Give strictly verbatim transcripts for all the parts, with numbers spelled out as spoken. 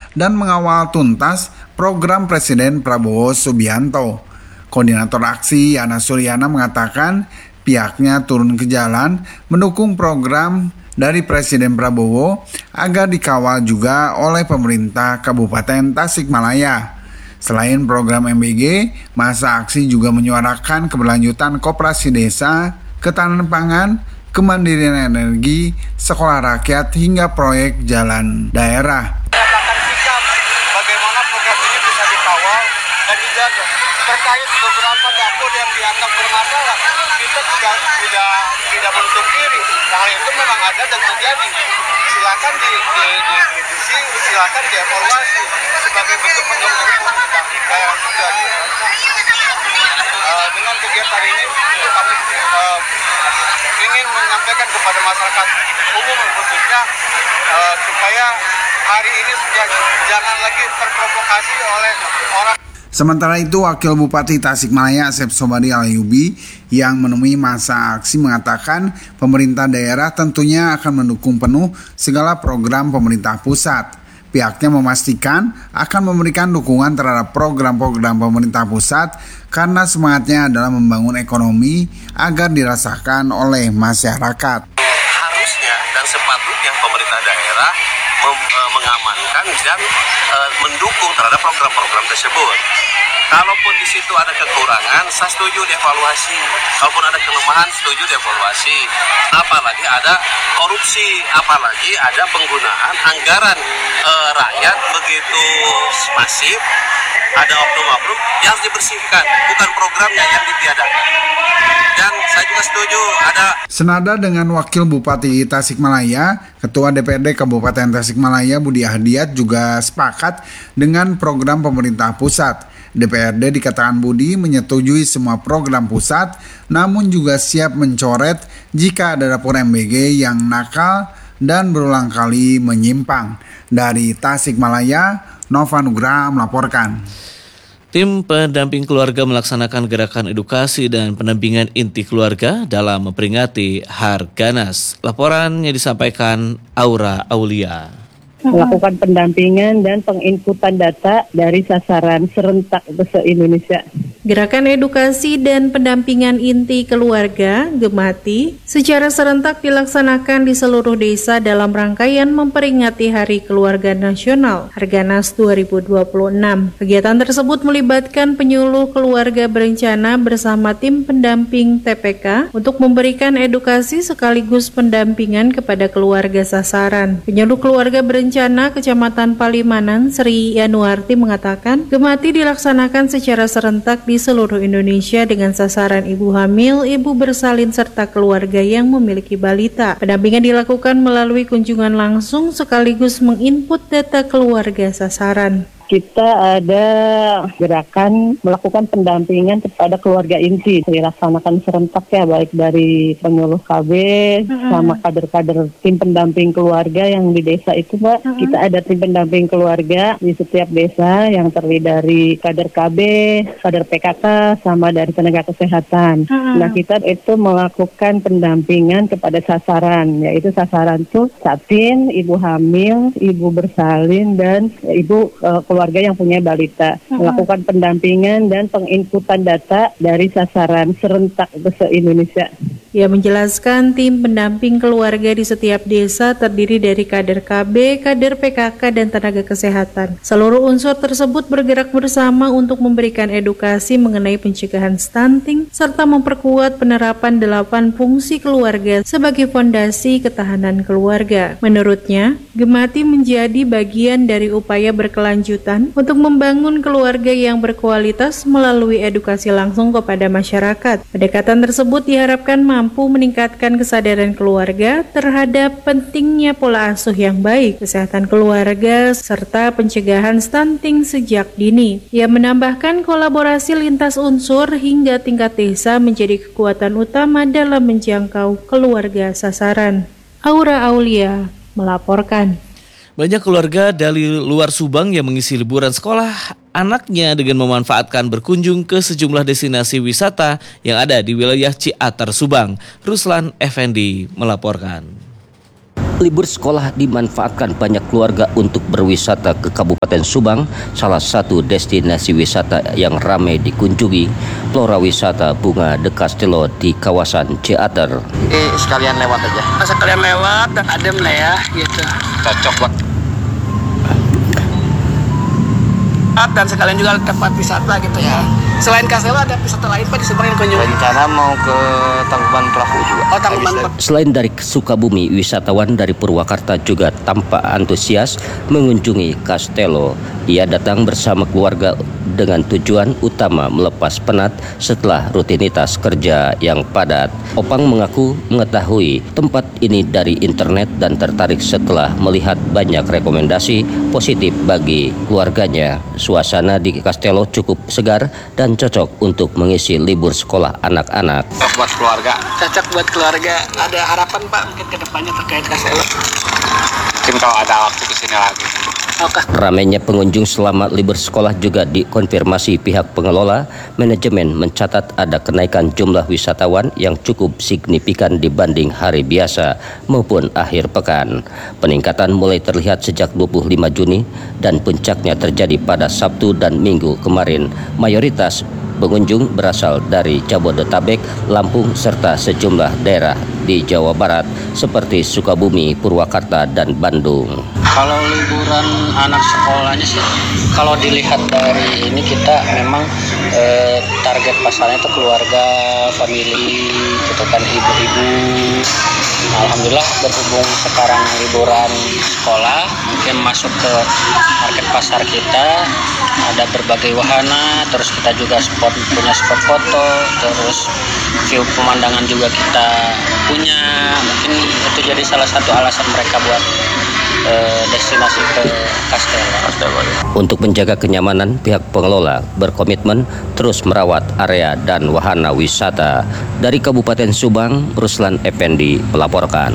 dan mengawal tuntas program Presiden Prabowo Subianto. Koordinator aksi Yana Suryana mengatakan pihaknya turun ke jalan mendukung program dari Presiden Prabowo agar dikawal juga oleh pemerintah Kabupaten Tasikmalaya. Selain program M B G, masa aksi juga menyuarakan keberlanjutan koperasi desa, ketahanan pangan, kemandirian energi, sekolah rakyat hingga proyek jalan daerah. Menyatakan sikap bagaimana program ini bisa dikawal dan dijaga. Terkait beberapa dapur yang dianggap bermasalah, kita juga tidak tidak menutup diri. Hal itu memang ada dan terjadi. Silakan di, di, dikritisi, silakan dievaluasi sebagai bentuk pendukung pemerintah daerah juga. Uh, dengan kegiatan ini kami uh, ingin menyampaikan kepada masyarakat umum khususnya uh, supaya hari ini jangan lagi terprovokasi oleh orang. Sementara itu, Wakil Bupati Tasikmalaya Asep Sobari Alayubi yang menemui masa aksi mengatakan pemerintah daerah tentunya akan mendukung penuh segala program pemerintah pusat. Pihaknya memastikan akan memberikan dukungan terhadap program-program pemerintah pusat karena semangatnya adalah membangun ekonomi agar dirasakan oleh masyarakat. Harusnya dan sepatutnya pemerintah daerah mengamankan dan e, mendukung terhadap program-program tersebut. Kalaupun di situ ada kekurangan, saya setuju dievaluasi. Kalaupun ada kelemahan, setuju dievaluasi. Apalagi ada korupsi, apalagi ada penggunaan anggaran e, rakyat begitu masif, ada oknum-oknum yang harus dibersihkan, bukan programnya yang ditiadakan. Dan saya juga setuju ada. Senada dengan Wakil Bupati Tasikmalaya, Ketua D P R D Kabupaten Tasikmalaya Budi Ahdiat juga sepakat dengan program pemerintah pusat. D P R D dikatakan Budi menyetujui semua program pusat, namun juga siap mencoret jika ada dapur M B G yang nakal dan berulang kali menyimpang. Dari Tasikmalaya, Nova Nugraha melaporkan. Tim pendamping keluarga melaksanakan gerakan edukasi dan pendampingan inti keluarga dalam memperingati Harganas. Laporannya disampaikan Aura Aulia. Melakukan pendampingan dan penginputan data dari sasaran serentak se-Indonesia. Gerakan edukasi dan pendampingan inti keluarga Gemati secara serentak dilaksanakan di seluruh desa dalam rangkaian memperingati Hari Keluarga Nasional Harganas dua ribu dua puluh enam. Kegiatan tersebut melibatkan penyuluh keluarga berencana bersama tim pendamping T P K untuk memberikan edukasi sekaligus pendampingan kepada keluarga sasaran. Penyuluh keluarga berencana Rencana Kecamatan Palimanan Sri Yanuarti mengatakan Gemati dilaksanakan secara serentak di seluruh Indonesia dengan sasaran ibu hamil, ibu bersalin serta keluarga yang memiliki balita. Pendampingan dilakukan melalui kunjungan langsung sekaligus menginput data keluarga sasaran. Kita ada gerakan melakukan pendampingan kepada keluarga inti, dilaksanakan serentak ya, baik dari penyuluh K B mm-hmm. sama kader-kader tim pendamping keluarga yang di desa itu, Mbak. Mm-hmm. Kita ada tim pendamping keluarga di setiap desa yang terdiri dari kader K B, kader P K K, sama dari tenaga kesehatan. Mm-hmm. Nah, kita itu melakukan pendampingan kepada sasaran, yaitu sasaran itu satin, ibu hamil, ibu bersalin, dan ibu uh, keluarga yang punya balita. Uh-huh. Melakukan pendampingan dan penginputan data dari sasaran serentak se-Indonesia. Ia menjelaskan tim pendamping keluarga di setiap desa terdiri dari kader K B, kader P K K, dan tenaga kesehatan. Seluruh unsur tersebut bergerak bersama untuk memberikan edukasi mengenai pencegahan stunting serta memperkuat penerapan delapan fungsi keluarga sebagai fondasi ketahanan keluarga. Menurutnya, Gemati menjadi bagian dari upaya berkelanjutan untuk membangun keluarga yang berkualitas melalui edukasi langsung kepada masyarakat. Pendekatan tersebut diharapkan mampu meningkatkan kesadaran keluarga terhadap pentingnya pola asuh yang baik, kesehatan keluarga, serta pencegahan stunting sejak dini. Ia menambahkan kolaborasi lintas unsur hingga tingkat desa menjadi kekuatan utama dalam menjangkau keluarga sasaran. Aura Aulia melaporkan. Banyak keluarga dari luar Subang yang mengisi liburan sekolah anaknya dengan memanfaatkan berkunjung ke sejumlah destinasi wisata yang ada di wilayah Ciater, Subang. Ruslan Effendi melaporkan. Libur sekolah dimanfaatkan banyak keluarga untuk berwisata ke Kabupaten Subang, salah satu destinasi wisata yang ramai dikunjungi, Flora Wisata Bunga de Castello di kawasan Ciater. Eh, sekalian lewat aja. Sekalian lewat dan adem lah ya, gitu. Cocok buat. Dan sekalian juga tempat wisata gitu ya. Selain Castello ada wisata lain Pak di Subang yang kunjungi? Rencana mau ke Tangkuban Perahu juga. Oh, Tangkuban Perahu. Selain dari Sukabumi, wisatawan dari Purwakarta juga tampak antusias mengunjungi Castello. Ia datang bersama keluarga dengan tujuan utama melepas penat setelah rutinitas kerja yang padat. Opang mengaku mengetahui tempat ini dari internet dan tertarik setelah melihat banyak rekomendasi positif bagi keluarganya. Suasana di Castello cukup segar dan cocok untuk mengisi libur sekolah anak-anak. Cocok buat keluarga. Cocok buat keluarga. Ada harapan Pak mungkin ke depannya terkait Castello? Mungkin kalau ada waktu kesini lagi. Okay. Ramainya pengunjung selama libur sekolah juga dikonfirmasi pihak pengelola. Manajemen mencatat ada kenaikan jumlah wisatawan yang cukup signifikan dibanding hari biasa maupun akhir pekan. Peningkatan mulai terlihat sejak dua puluh lima Juni dan puncaknya terjadi pada Sabtu dan Minggu kemarin. Mayoritas pengunjung berasal dari Jabodetabek, Lampung, serta sejumlah daerah di Jawa Barat seperti Sukabumi, Purwakarta, dan Bandung. Kalau liburan anak sekolahnya sih, kalau dilihat dari ini kita memang eh, target pasarnya itu keluarga, family, gitu kan, ibu-ibu. Alhamdulillah berhubung sekarang liburan sekolah, mungkin masuk ke market pasar kita, ada berbagai wahana, terus kita juga spot, punya spot foto, terus view pemandangan juga kita punya. Mungkin itu jadi salah satu alasan mereka buat eh, destinasi ke Castello. Untuk menjaga kenyamanan, pihak pengelola berkomitmen terus merawat area dan wahana wisata. Dari Kabupaten Subang, Ruslan Effendi melaporkan.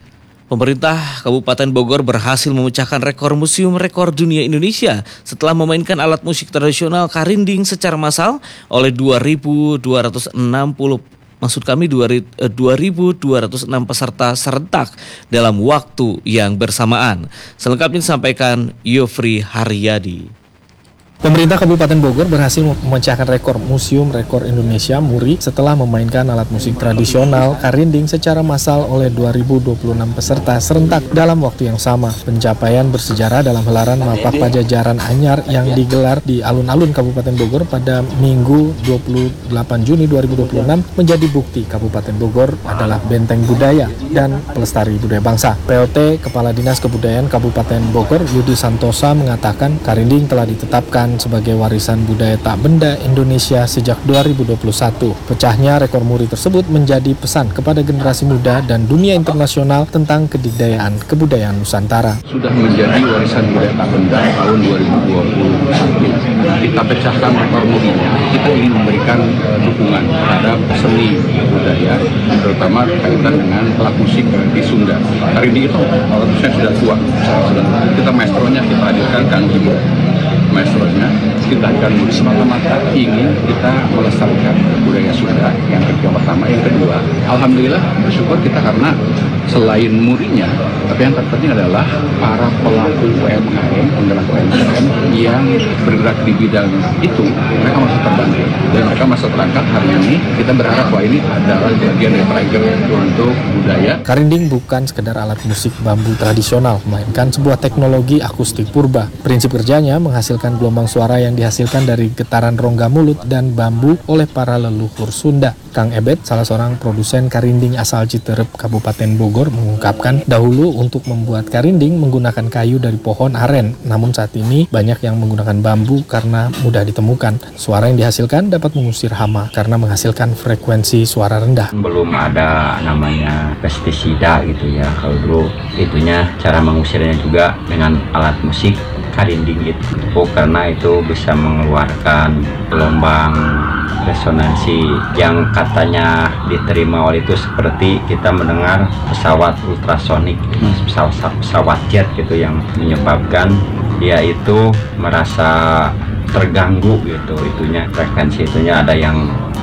Pemerintah Kabupaten Bogor berhasil memecahkan rekor Museum Rekor Dunia Indonesia setelah memainkan alat musik tradisional karinding secara massal oleh dua ribu dua ratus enam puluh maksud kami dua ribu dua ratus enam peserta serentak dalam waktu yang bersamaan. Selengkapnya disampaikan Yofri Haryadi. Pemerintah Kabupaten Bogor berhasil memecahkan rekor Museum Rekor Indonesia (MURI) setelah memainkan alat musik tradisional karinding secara massal oleh dua ribu dua puluh enam peserta serentak dalam waktu yang sama. Pencapaian bersejarah dalam gelaran Mapak Pajajaran Anyar yang digelar di alun-alun Kabupaten Bogor pada Minggu dua puluh delapan Juni dua ribu dua puluh enam menjadi bukti Kabupaten Bogor adalah benteng budaya dan pelestari budaya bangsa. P L T Kepala Dinas Kebudayaan Kabupaten Bogor Yudi Santosa mengatakan karinding telah ditetapkan sebagai warisan budaya tak benda Indonesia sejak dua ribu dua puluh satu. Pecahnya rekor MURI tersebut menjadi pesan kepada generasi muda dan dunia internasional tentang kedikdayaan kebudayaan Nusantara. Sudah menjadi warisan budaya tak benda tahun dua ribu dua puluh satu. Kita pecahkan rekor MURI-nya. Kita ingin memberikan uh, dukungan terhadap seni budaya, terutama kaitan dengan alat musik di Sunda. Karinding itu alat musik sudah tua. Sudah, kita maestronya kita hadirkan Kang Ibu. Maestronya kita akan semata-mata ingin kita melestarikan budaya Sunda. Yang kedua, pertama, yang kedua, alhamdulillah bersyukur kita karena selain MURI-nya, tapi yang terpenting adalah para pelaku U M K M, penggerak U M K M yang bergerak di bidang itu, mereka masih terbantu dan mereka masih terangkat. Hari ini kita berharap bahwa ini adalah bagian dari trigger untuk budaya. Karinding bukan sekedar alat musik bambu tradisional, melainkan sebuah teknologi akustik purba. Prinsip kerjanya menghasilkan gelombang suara yang dihasilkan dari getaran rongga mulut dan bambu oleh para leluhur Sunda. Kang Ebet, salah seorang produsen karinding asal Citerep, Kabupaten Bogor, mengungkapkan dahulu untuk membuat karinding menggunakan kayu dari pohon aren, namun saat ini banyak yang menggunakan bambu karena mudah ditemukan. Suara yang dihasilkan dapat mengusir hama karena menghasilkan frekuensi suara rendah. Belum ada namanya pestisida gitu ya, kalau dulu itunya cara mengusirnya juga dengan alat musik karinding itu, karena itu bisa mengeluarkan gelombang resonansi yang katanya diterima oleh itu seperti kita mendengar pesawat ultrasonik, pesawat, pesawat jet gitu, yang menyebabkan dia itu merasa terganggu gitu, itunya frekuensi itunya ada yang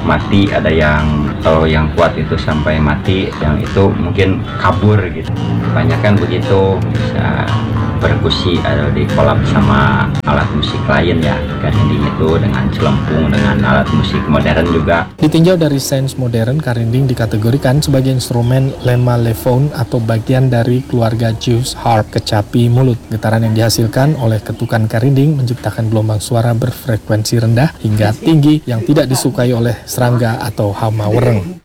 mati, ada yang kalau yang kuat itu sampai mati, yang itu mungkin kabur gitu. Kebanyakan begitu, bisa perkusi atau di kolab sama alat musik lain ya, karinding itu dengan celempung, dengan alat musik modern juga. Ditinjau dari sains modern, karinding dikategorikan sebagai instrumen lemalephone atau bagian dari keluarga Jews harp, kecapi mulut. Getaran yang dihasilkan oleh ketukan karinding menciptakan gelombang suara berfrekuensi rendah hingga tinggi yang tidak disukai oleh serangga atau hama wereng.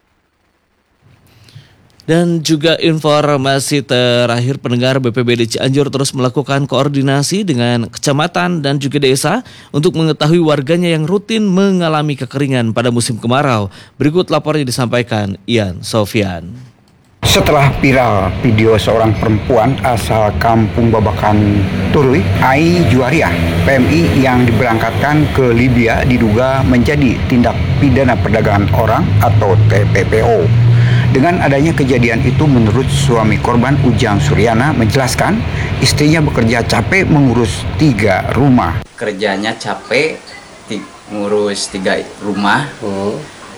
Dan juga informasi terakhir, pendengar, B P B D Cianjur terus melakukan koordinasi dengan kecamatan dan juga desa untuk mengetahui warganya yang rutin mengalami kekeringan pada musim kemarau. Berikut lapornya disampaikan Ian Sofyan. Setelah viral video seorang perempuan asal Kampung Babakan Turui, Ai Juariah, P M I yang diberangkatkan ke Libya diduga menjadi tindak pidana perdagangan orang atau T P P O. Dengan adanya kejadian itu, menurut suami korban Ujang Suryana menjelaskan istrinya bekerja capek mengurus tiga rumah. Kerjanya capek, ti- ngurus tiga rumah, hmm.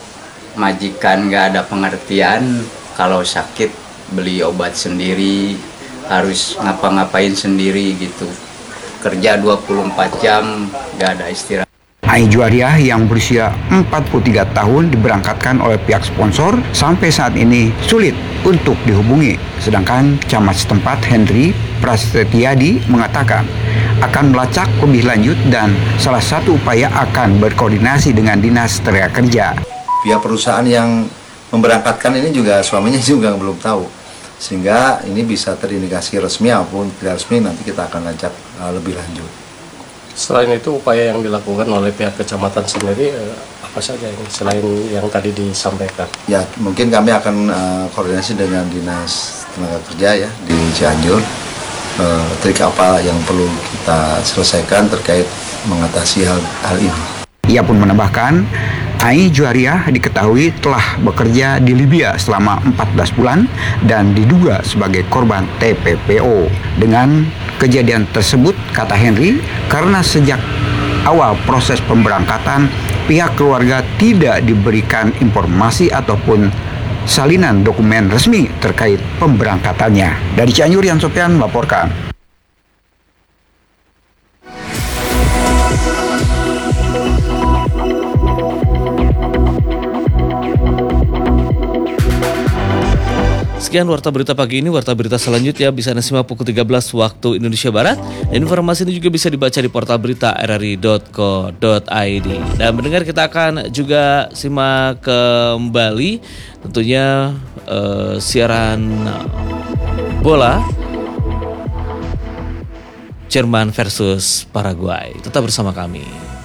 majikan nggak ada pengertian, kalau sakit beli obat sendiri, harus ngapa-ngapain sendiri gitu. Kerja dua puluh empat jam, nggak ada istirahat. Ai Juariah yang berusia empat puluh tiga tahun diberangkatkan oleh pihak sponsor sampai saat ini sulit untuk dihubungi. Sedangkan camat setempat Henry Prasetyadi mengatakan akan melacak lebih lanjut dan salah satu upaya akan berkoordinasi dengan Dinas Tenaga Kerja. Pihak perusahaan yang memberangkatkan ini juga suaminya juga belum tahu. Sehingga ini bisa terindikasi resmi maupun tidak resmi, nanti kita akan lacak uh, lebih lanjut. Selain itu, upaya yang dilakukan oleh pihak kecamatan sendiri eh, apa saja yang selain yang tadi disampaikan? Ya, mungkin kami akan uh, koordinasi dengan Dinas Tenaga Kerja ya di Cianjur. Uh, trik apa yang perlu kita selesaikan terkait mengatasi hal, hal ini. Ia pun menambahkan, Ai Juariah diketahui telah bekerja di Libya selama empat belas bulan dan diduga sebagai korban T P P O. Dengan kejadian tersebut, kata Henry, karena sejak awal proses pemberangkatan, pihak keluarga tidak diberikan informasi ataupun salinan dokumen resmi terkait pemberangkatannya. Dari Cianjur, Ian Sofyan melaporkan. Sekian Warta Berita pagi ini. Warta Berita selanjutnya bisa Anda simak pukul tiga belas waktu Indonesia Barat. Informasi ini juga bisa dibaca di portal berita r r i dot co dot i d. Dan mendengar, kita akan juga simak kembali tentunya eh, siaran bola Jerman versus Paraguay. Tetap bersama kami.